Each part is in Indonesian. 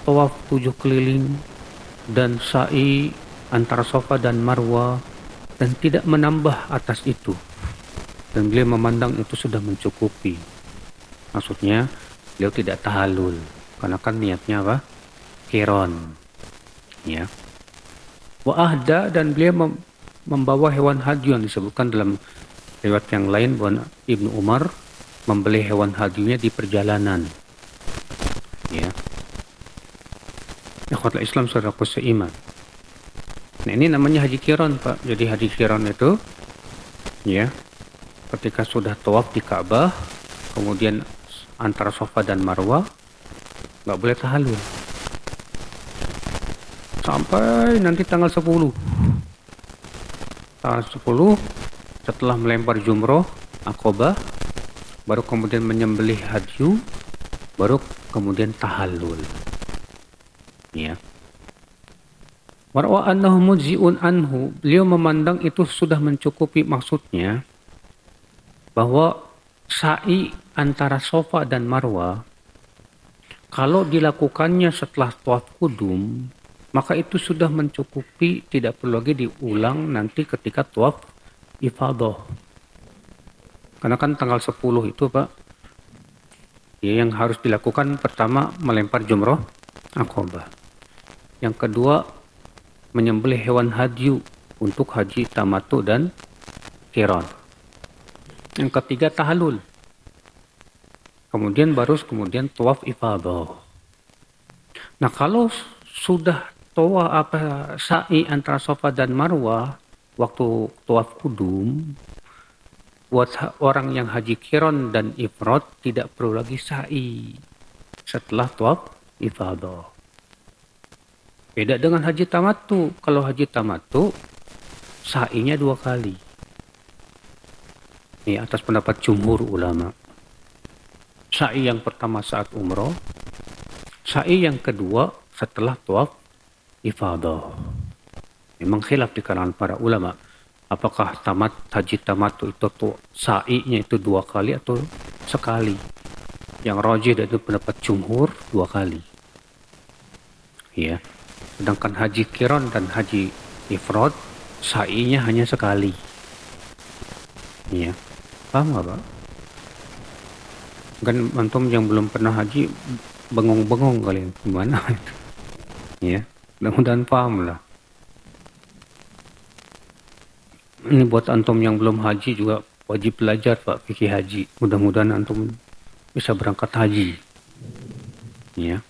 tawaf 7 keliling dan sa'i antara Safa dan Marwah dan tidak menambah atas itu. Dan beliau memandang itu sudah mencukupi. Maksudnya beliau tidak tahallul karena kan niatnya apa? Qiran. Ya. Wa ahda, dan beliau membawa hewan haji yang disebutkan dalam riwayat yang lain bahwa Ibnu Umar membeli hewan hajinya di perjalanan. Ya. Ikhwatul Islam saudaraku seiman. Nah, ini namanya haji qiran, Pak. Jadi haji qiran itu ya, ketika sudah tawaf di Ka'bah, kemudian antara Safa dan Marwah nggak boleh tahallul sampai nanti tanggal 10. Tanggal 10 setelah melempar jumroh Aqabah, baru kemudian menyembelih hadyu, baru kemudian tahallul. Ya. Wa annahu mujzi'un anhu, beliau memandang itu sudah mencukupi, maksudnya bahwa sa'i antara Safa dan Marwah kalau dilakukannya setelah tawaf kudum, maka itu sudah mencukupi, tidak perlu lagi diulang nanti ketika tawaf ifadah. Karena kan tanggal 10 itu, Pak, ya, yang harus dilakukan pertama melempar jumroh Aqabah. Yang kedua menyembelih hewan hadyu untuk haji tamattu dan qiran. Yang ketiga tahallul. Kemudian kemudian tawaf ifadah. Nah, kalau sudah sa'i antara Safa dan Marwah waktu tawaf kudum, buat orang yang haji qiran dan ifrad tidak perlu lagi sa'i setelah tawaf ifadah. Beda dengan haji tamattu. Kalau haji tamattu sa'inya 2 kali. Ini atas pendapat jumhur ulama. Sa'i yang pertama saat umroh, sa'i yang kedua setelah tawaf ifadah. Memang khilaf di kalangan para ulama, apakah haji tamattu itu sa'inya itu 2 kali atau sekali. Yang rajih itu pendapat jumhur 2 kali. Ya. Sedangkan haji qiran dan haji ifrad sa'inya hanya sekali. Ya. Paham nggak, Pak? Kan antum yang belum pernah haji bengong-bengong kalian gimana itu. Ya, mudah-mudahan paham lah. Ini buat antum yang belum haji juga wajib belajar, Pak, fikih haji. Mudah-mudahan antum bisa berangkat haji. Ya.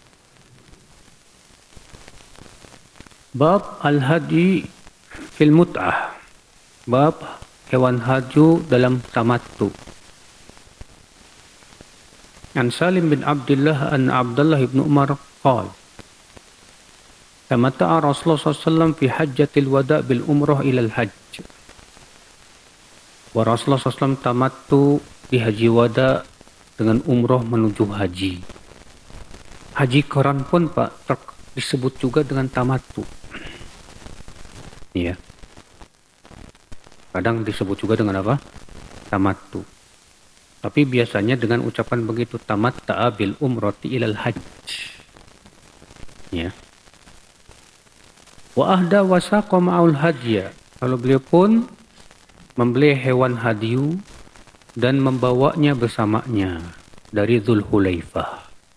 Bab al-hadi fil mut'ah. Bab hewan haju dalam tamattu. An Salim bin Abdullah an Abdullah ibn Umar qala tamatta'a Rasulullah SAW fi hajjatil wada' bil umrah ila al-hajj. Wa Rasulullah SAW tamattu di haji wada' dengan umrah menuju haji. Haji qiran pun, Pak, disebut juga dengan tamattu. Ya. Kadang disebut juga dengan apa? Tamattu. Tapi biasanya dengan ucapan begitu, tamatta'a bil umrati ilal hajj. Ya. Wa ahda wa saqa ma'ul hadya. Kalau beliau pun membeli hewan hadyu dan membawanya bersamanya dari Dzulhulaifah.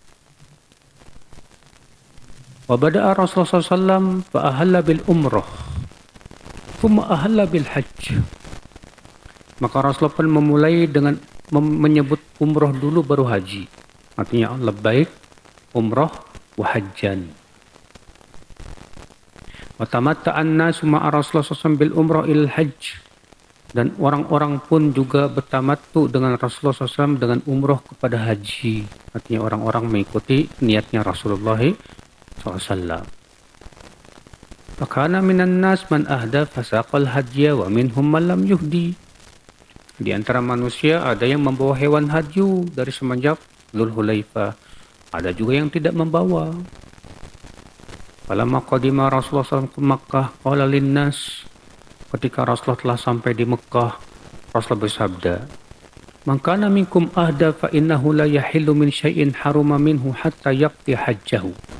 Wa bada'a Rasulullah SAW fa ahalla bil umrah. Thumma ahalla bil hajj. Maka Rasulullah pun memulai dengan menyebut umrah dulu baru haji. Artinya labbaik umrah wa hajjan. Wa tamatta'an nasu ma'a Rasulullah SAW bil umrah ilal hajj. Dan orang-orang pun juga bertamattu dengan Rasulullah SAW dengan umrah kepada haji. Artinya orang-orang mengikuti niatnya Rasulullah SAW. Fakana minan nas man ahda fasaqal hajya wa minhum man lam yuhdi. Di antara manusia ada yang membawa hewan hadyu dari semenjak Dzulhulaifah. Ada juga yang tidak membawa. Falamma qadima Rasulullah SAW ke Makkah, qala linnas. Ketika Rasulullah telah sampai di Mekah, Rasulullah bersabda, "Man kana minkum ahda fa innahu la yahillu min syai'in haruma minhu hatta yaqti hajjahu."